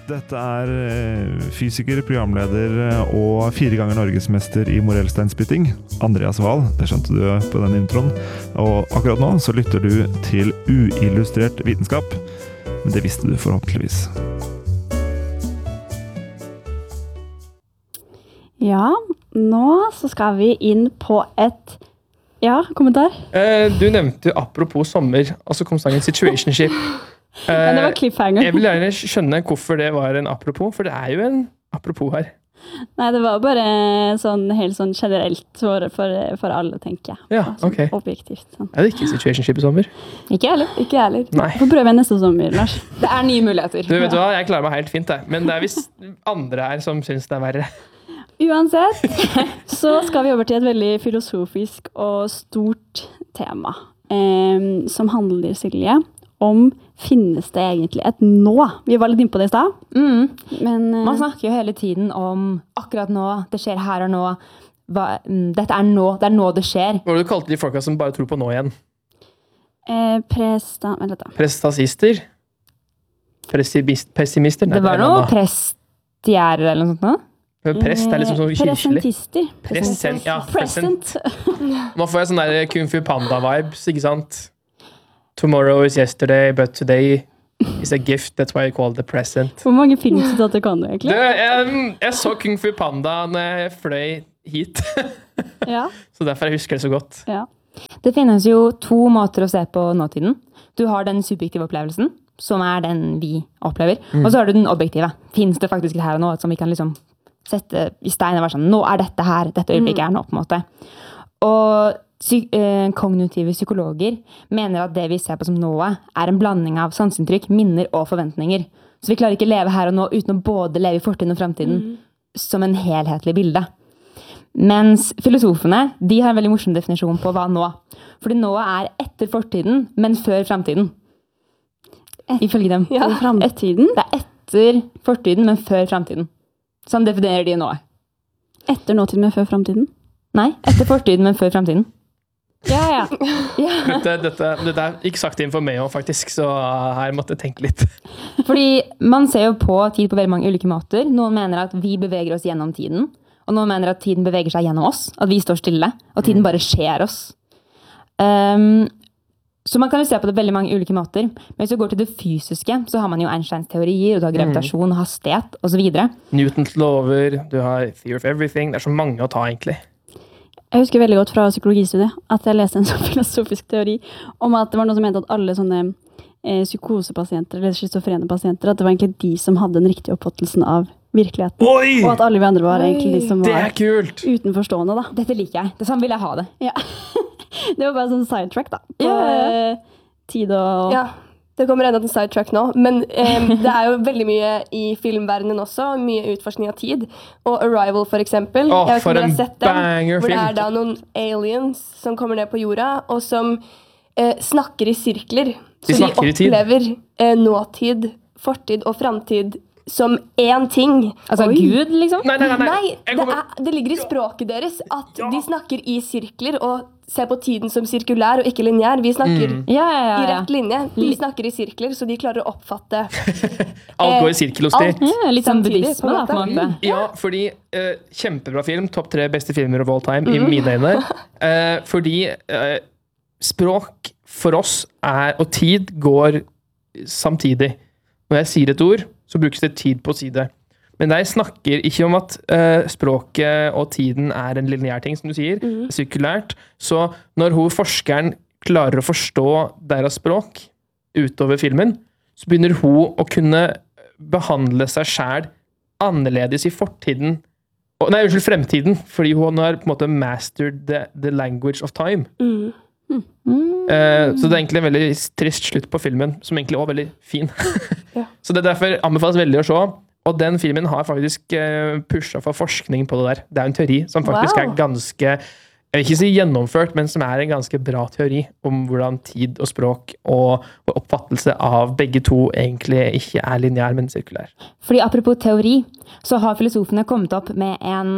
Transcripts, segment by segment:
Dette fysiker, programleder og 4 ganger norgesmester i morellsteinspytting, Andreas Wahl. Det skjønte du på den introen. Og akkurat nå så lytter du til uillustrert vitenskap. Men det visste du forhåpentligvis. Ja, nå så skal vi inn på et... Ja, kommentar? Du nevnte apropos sommer, og så kom sangen Situationship. Men det var cliffhanger. Jeg vil gjerne skjønne hvorfor det var en apropos, for det jo en apropos her. Nei, det var bare sånn, helt sånn generelt for alle, tenker jeg. Ja, ok. Sånn objektivt. Sånn. Det ikke situationship i sommer? Ikke heller. Ikke heller. Nei. Får prøve neste sommer, Lars. Det nye muligheter. Du vet hva, jeg klarer meg helt fint, men det hvis andre her som synes det verre. Uansett, så skal vi over til et veldig filosofisk og stort tema, som handler, Silje, om finnes det egentlig et nå? Vi var litt inne på det i sted. Men man snakker jo hele tiden om akkurat nå, det skjer her og nå. Dette nå, det nå det skjer. Hva var det du kalte de folka som bare tror på nå igjen? Prestasister? Pessimister? Det var noe prestgjerder eller noe sånt nå? Prest liksom sånn kirkelig. Presentister. Present. Nå får jeg sånn der Kung Fu Panda-vibes, ikke sant? Tomorrow is yesterday, but today is a gift. That's why I call it the present. Hvor mange filmsitater kan du egentlig? Jeg så Kung Fu Panda når jeg fløy hit. Ja. Så derfor jeg husker det så godt. Ja. Det finnes jo 2 måter å se på nåtiden. Du har den subjektive opplevelsen, som den vi opplever. Og så har du den objektive. Finnes det faktisk her og nå, som vi kan liksom sette i stein og være sånn, nå dette her, dette øyeblikket nå på en måte. Og kognitive psykologer mener at det vi ser på som nået en blanding av sanseinntrykk, minner og forventninger. Så vi klarer ikke leve her og nå uten å både leve i fortiden og fremtiden som en helhetlig bilde. Mens filosofene, de har en veldig morsom definisjon på hva nå. Fordi nået etter fortiden, men før fremtiden. Ifølge dem. Ja, fremtiden? Det etter fortiden, men før fremtiden. Sånn definerer de nået. Etter nåtiden, men før fremtiden? Nei, etter fortiden, men før fremtiden. Ja. Dette ikke sagt inn for meg også, faktisk, så her måtte jeg tenke litt. Fordi man ser jo på tid på veldig mange ulike måter. Noen mener at vi beveger oss gjennom tiden, og noen mener at tiden beveger seg gjennom oss, at vi står stille, og tiden bare skjer oss. Så man kan jo se på det veldig mange ulike måter. Men hvis du går til det fysiske, så har man jo Einsteins teorier, og du har gravitasjon, hastighet, og så videre. Newtons lover, du har theory of everything. Det så mange å ta, egentlig. Jeg husker veldig godt fra psykologistudiet at jeg leste en sånn filosofisk teori om at det var noen som mente at alle sånne psykosepasienter eller schizofrene pasienter, at det var egentlig de som hadde den riktige oppfattelsen av virkeligheten. Oi! Og at alle vi andre var egentlig de som var kult! utenforstående, da. Dette liker jeg. Det sånn vil jeg ha det. Ja. Det var bare sånn sidetrack, da. På tid og... Ja. Det kommer enda til sidetrack nå, men det jo veldig mye i filmverdenen også, mye utforskning av tid. Og Arrival, for eksempel. For en banger film! Hvor det da noen aliens som kommer ned på jorda, og som snakker i sirkler. Så de opplever nåtid, fortid og fremtid som én ting. Altså Gud, liksom? Nei, det ligger i språket deres at de snakker i sirkler og ser på tiden som sirkulær og ikke lineær. Vi snakker i rett linje. De snakker i sirkler, så de klarer å oppfatte alt går i sirkel hos de. Litt sånn buddhisme, da, på en måte. Ja, fordi kjempebra film, topp 3 beste filmer of all time, i mine øyne. Fordi språk for oss og tid går samtidig. Når jeg sier et ord, så brukes det tid på å si det. Men jeg snakker ikke om at språket og tiden en lineær ting, som du sier, sirkulært. Så når forskeren klarer å forstå deres språk utover filmen, så begynner hun å kunne behandle seg selv annerledes i fortiden. Fremtiden, fordi hun har på en måte mastered the language of time. Så det egentlig en veldig trist slutt på filmen, som egentlig også veldig fin. Så det derfor anbefales veldig å se. Og den filmen har faktisk pushet for forskning på det der. Det en teori som faktisk ganske, jeg vil ikke si gjennomført, men som en ganske bra teori om hvordan tid og språk og oppfattelse av begge to egentlig ikke lineær, men sirkulær. Fordi apropos teori, så har filosofene kommet opp med en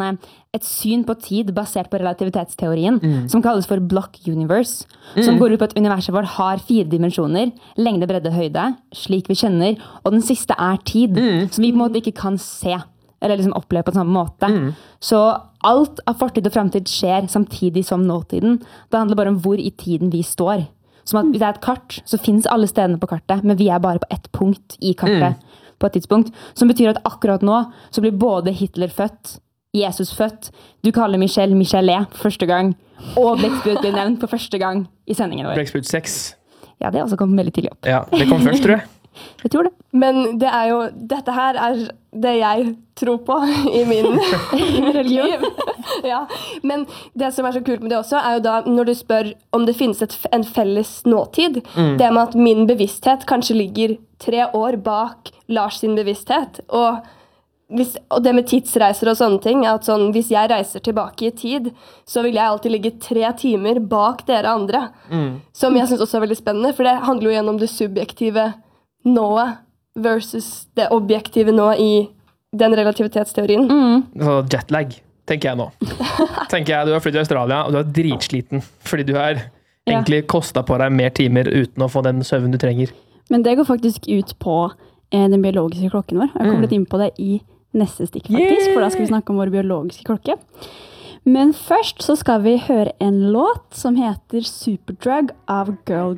et syn på tid basert på relativitetsteorien, som kalles for block universe, som går ut på at universet vårt har 4 dimensjoner, lengde, bredde, høyde, slik vi kjenner, og den siste tid, som vi på en måte ikke kan se, eller liksom oppleve på samme måte. Så alt av fortid og fremtid skjer samtidig som nåtiden. Det handler bare om hvor i tiden vi står. Som at hvis det et kart, så finnes alle stedene på kartet, men vi bare på ett punkt i kartet på et tidspunkt, som betyr at akkurat nå så blir både Hitler født, Jesus født, du kaller Michelle Michelet for første gang, og Blekksprut blir nevnt for første gang i sendingen vår. Blekksprut 6. Ja, det også kom veldig tidlig opp. Ja, det kom først, tror jeg. Jeg tror det. Men dette her det jeg tror på i min religion. Ja. Men det som så kult med det også, jo da når du spør om det finnes en felles nåtid, det med at min bevissthet kanskje ligger 3 år bak Lars sin bevissthet, og det med tidsreiser og sånne ting, at hvis jeg reiser tilbake i tid, så vil jeg alltid ligge 3 timer bak dere andre. Som jeg synes også veldig spennende, for det handler jo igjen om det subjektive nået versus det objektive nået i den relativitetsteorien. Så jetlag, tenker jeg nå. Tenker jeg, du har flyttet til Australia, og du er dritsliten, fordi du har egentlig kostet på deg mer timer uten å få den søvn du trenger. Men det går faktisk ut på den biologiske klokken vår. Jeg har kommet inn på det i neste stikk, faktisk, for da skal vi snakke om vår biologiske klokke. Men først så skal vi høre en låt som heter Superdrug av Girl